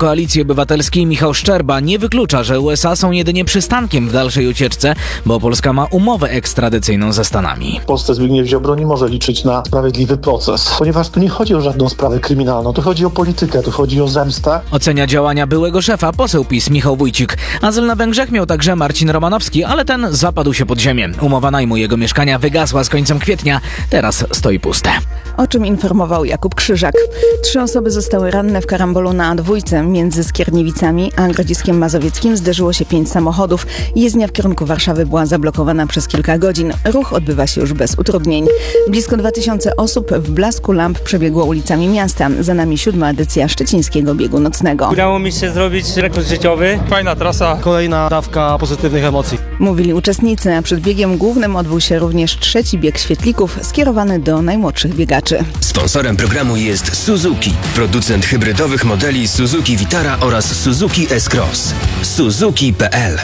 Koalicji Obywatelskiej Michał Szczerba nie wyklucza, że USA są jedynie przystankiem w dalszej ucieczce, bo Polska ma umowę ekstradycyjną ze Stanami. W Polsce Zbigniew Ziobro nie może liczyć na sprawiedliwy proces, ponieważ tu nie chodzi o żadną sprawę kryminalną, tu chodzi o politykę, tu chodzi o zemstę. Ocenia działania byłego szefa poseł PiS Michał Wójcik. Azyl na Węgrzech miał także Marcin Romanowski, ale ten zapadł się pod ziemię. Umowa najmu jego mieszkania wygasła z końcem kwietnia, teraz stoi puste. O czym informował Jakub Krzyżak. 3 osoby zostały ranne w karambolu na A2. Między Skierniewicami a Grodziskiem Mazowieckim zderzyło się 5 samochodów. Jezdnia w kierunku Warszawy była zablokowana przez kilka godzin. Ruch odbywa się już bez utrudnień. Blisko 2000 osób w blasku lamp przebiegło ulicami miasta. Za nami 7. edycja Szczecińskiego Biegu Nocnego. Udało mi się zrobić rekord życiowy. Fajna trasa, kolejna dawka pozytywnych emocji. Mówili uczestnicy, a przed biegiem głównym odbył się również 3. bieg świetlików skierowany do najmłodszych biegaczy. Sponsorem programu jest Suzuki, producent hybrydowych modeli Suzuki Vitara oraz Suzuki S-Cross. Suzuki.pl.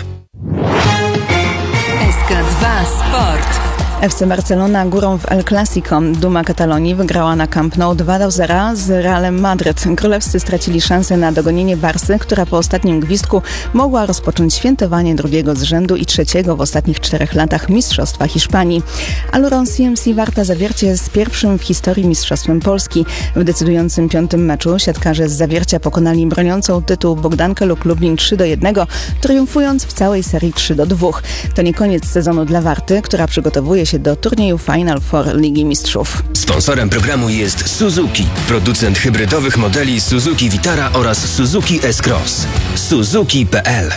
SK2 Sport. FC Barcelona górą w El Clasico. Duma Katalonii wygrała na Camp Nou 2-0 z Realem Madryt. Królewscy stracili szansę na dogonienie Barsy, która po ostatnim gwizdku mogła rozpocząć świętowanie 2. z rzędu i 3. w ostatnich 4 latach Mistrzostwa Hiszpanii. Aluron CMC Warta Zawiercie z pierwszym w historii Mistrzostwem Polski. W decydującym 5. meczu siatkarze z Zawiercia pokonali broniącą tytuł Bogdankę Luk Lublin 3-1, triumfując w całej serii 3-2. To nie koniec sezonu dla Warty, która przygotowuje się do turnieju Final Four Ligi Mistrzów. Sponsorem programu jest Suzuki, producent hybrydowych modeli Suzuki Vitara oraz Suzuki S-Cross. Suzuki.pl.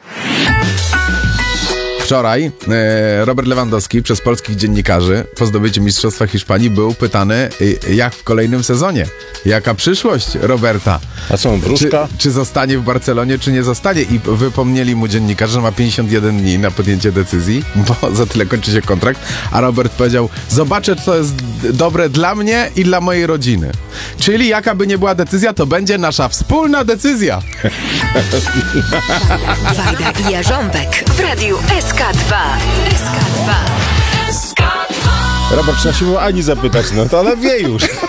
Wczoraj Robert Lewandowski przez polskich dziennikarzy po zdobyciu Mistrzostwa Hiszpanii był pytany, jak w kolejnym sezonie. Jaka przyszłość Roberta? A co, wróżka? Czy zostanie w Barcelonie, czy nie zostanie? I wypomnieli mu dziennikarze, że ma 51 dni na podjęcie decyzji, bo za tyle kończy się kontrakt. A Robert powiedział, zobaczę, co jest dobre dla mnie i dla mojej rodziny. Czyli jaka by nie była decyzja, to będzie nasza wspólna decyzja. Wajda i Jarząbek w radiu SK2. SK2. Robert, trzeba się Ani zapytać, no to ale wie już.